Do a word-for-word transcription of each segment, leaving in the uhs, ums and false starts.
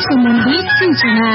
सम्बन्धी सूचना।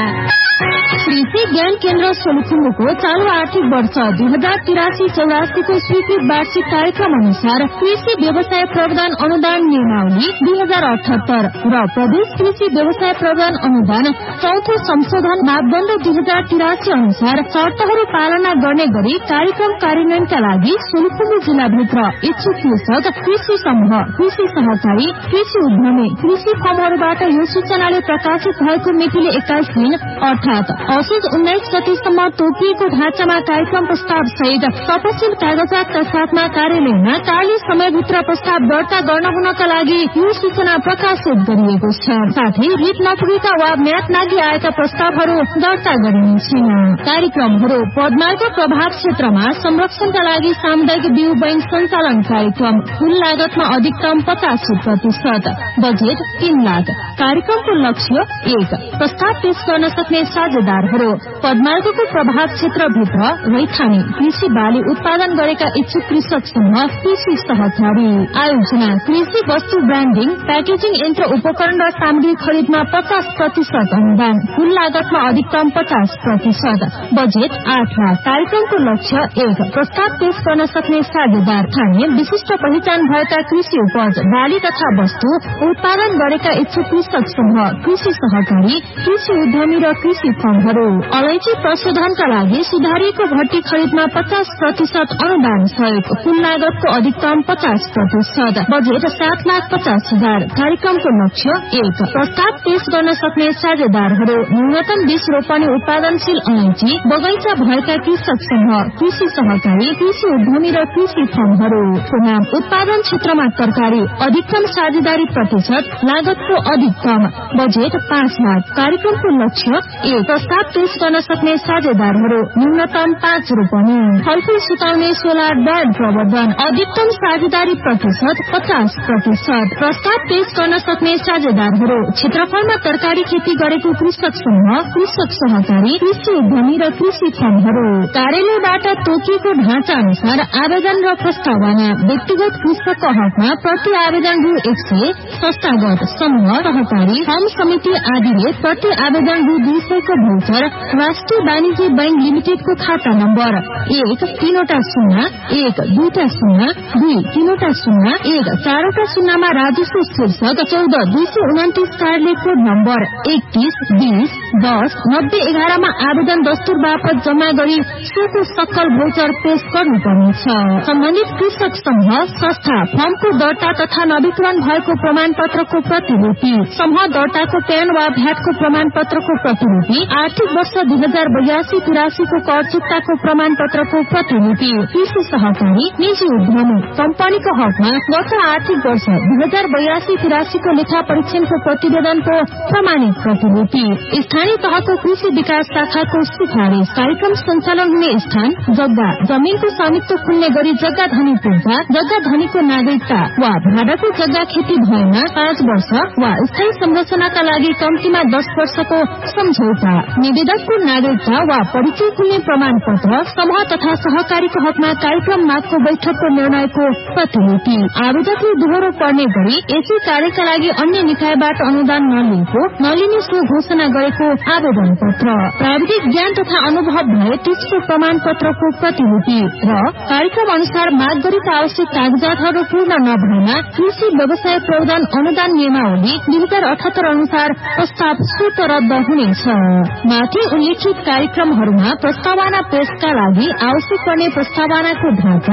कृषि ज्ञान केन्द्र सोलुखुम्बुको चालू आर्थिक वर्ष दुई हजार तिरासी चौरासीको स्वीकृत वार्षिक कार्यक्रम अनुसार कृषि व्यवसाय प्रावधान अनुदान नियमावली दुई हजार अठहत्तर र प्रदेश कृषि व्यवसाय प्रावधान अनुदान चौथो संशोधन मापदण्ड दुई हजार तिरासी अनुसार शर्तहरू पालना गर्ने गरी कार्यक्रम कार्यान्वयनका लागि सोलुखुम्बु जिल्लाभित्र इच्छुक कृषक, कृषि समूह, कृषि सहकारी, कृषि उद्यमी, कृषि फर्महरूबाट यो सूचनाले प्रकाशित भएको मितिले एक्काइस दिन अर्थात असोज उन्नाइस गतेसम्म तोकिएको ढाँचामा कार्यक्रम प्रस्ताव सहित तपसिल कागजातका साथमा कार्यालयमा चालिस समयभित्र प्रस्ताव दर्ता गर्न हुनका लागि यो सूचना प्रकाशित गरिएको छ। साथै रिट नपुगेका वा म्याद नागी आएका प्रस्तावहरू दर्ता गरिने छैन। कार्यक्रमहरू पदमार्ग प्रभाव क्षेत्रमा संरक्षणका लागि सामुदायिक बिउ बैंक सञ्चालन कार्यक्रम कुल लागतमा अधिकतम पचासी प्रतिशत, बजेट तीन लाख। कार्यक्रमको लक्ष्य एक, प्रस्ताव पेश गर्न सक्ने साझेदारहरू पदमार्गको प्रभाव क्षेत्रभित्र रैथाने कृषि बाली उत्पादन गरेका इच्छुक कृषक समूह, कृषि सहकारी। आयोजना कृषि वस्तु ब्रान्डिङ, प्याकेजिङ यन्त्र उपकरण र सामग्री खरिदमा पचास प्रतिशत अनुदान, कुल लागतमा अधिकतम पचास प्रतिशत, बजेट आठ लाख। कार्यक्रमको लक्ष्य एक, प्रस्ताव पेश गर्न सक्ने साझेदार ठाने विशिष्ट पहिचान भएका कृषि उपज, बाली तथा वस्तु उत्पादन गरेका इच्छुक कृषक समूह, कृषि सहकारी, कृषि उद्यमी र कृषि फर्महरू। अलैँची प्रशोधनका लागि सुधारिएको भट्टी खरिदमा पचास प्रतिशत अनुदान सहयोग, कुल लागतको अधिकतम पचास प्रतिशत, बजेट सात लाख पचास हजार। कार्यक्रमको लक्ष्य एक, प्रस्ताव पेश गर्न सक्ने साझेदारहरू न्यूनतम बीस रोपनी उत्पादनशील अलैँची बगैंचा भएका कृषक समूह, कृषि सहकारी, कृषि उद्यमी र कृषि फर्महरू। नाम उत्पादन क्षेत्रमा तरकारी, अधिकतम साझेदारी प्रतिशत, लागतको अधिकतम, बजेट पाँच लाख। कार्यक्रमको लक्ष्य एक, प्रस्ताव पेश गर्न सक्ने साझेदारहरू न्यूनतम पाँच रोपनी। फलफूल सुकाउने सोलर ब्याड प्रवर्धन, अधिकतम साझेदारी प्रतिशत पचास प्रतिशत। प्रस्ताव पेश गर्न सक्ने साझेदारहरू क्षेत्रफलमा तरकारी खेती गरेको कृषक समूह, कृषक सहकारी, कृषि उद्यमी र कृषि फर्महरू। कार्यालयबाट तोकिएको ढाँचा अनुसार आवेदन र प्रस्तावना व्यक्तिगत कृषकको हकमा प्रति आवेदन रु एक सय, संस्थागत समूह, सहकारी, फर्म समिति आदिले प्रति आवेदन रु दुई सयको भौचर राष्ट्रिय वाणिज्य बैंक लिमिटेडको खाता नम्बर एक तीनवटा शून्य एक दुईटा शून्य दुई तीनवटा शून्य एक चारवटा शून्यमा राजस्व शीर्षक चौध दुई सय उन्तिस कार्यालय कोड नम्बर एकतीस बीस दस नब्बे एघारमा आवेदन दस्तुर बापत जम्मा गरी सोको सक्कल भौचर पेश गर्नुपर्नेछ। सम्बन्धित कृषक समूह, संस्था, फर्मको दर्ता तथा नवीकरण भएको प्रमाण पत्रको प्रतिलिपि, समूह दर्ताको प्यान वा भ्याटको प्रमाण पत्रको प्रतिलिपि, आर्थिक वर्ष दुई हजार बयासी तिरासीको कर चुक्ताको प्रमाण पत्रको प्रतिलिपि। कृषि सहकारी, निजी उद्यमी, कम्पनीको हकमा गत आर्थिक वर्ष दुई हजार बयासी तिरासीको लेखा परीक्षणको प्रतिवेदनको प्रमाणित प्रतिलिपि। स्थानीय तहको कृषि विकास शाखाको सिफारिस। कार्यक्रम सञ्चालन हुने स्थान, जग्गा, जमीनको स्वामित्व खुल्ने गरी जग्गा धनी पूर्जा, जग्गा धनीको नागरिकता वा भाडाको जग्गा खेती भएमा पाँच वर्ष वा स्थायी संरचनाका लागि कम्तीमा दस वर्षको सम्झौता। निवेदकको नागरिकता वा परिचय खुल्ने प्रमाण पत्र, समूह तथा सहकारीको हकमा कार्यक्रम मागको बैठकको निर्णयको प्रतिलिपि। आवेदकले दोहोरो पर्ने गरी यसै कार्यका लागि अन्य निकायबाट अनुदान नलिएको, नलिने सो घोषणा गरेको आवेदन पत्र, प्राविधिक ज्ञान तथा अनुभव भए त्यसको प्रमाण पत्रको प्रतिलिपि र कार्यक्रम अनुसार माग गरिएका आवश्यक कागजातहरू पूर्ण नभएमा कृषि व्यवसाय प्रावधान अनुदान नियमावली दुई हजार अठहत्तर अनुसार प्रस्ताव स्वतः रद्द हुनेछ। माथि उल्लेखित कार्यक्रमहरूमा प्रस्तावना पेशका लागि आवश्यक पर्ने प्रस्तावनाको ढाँचा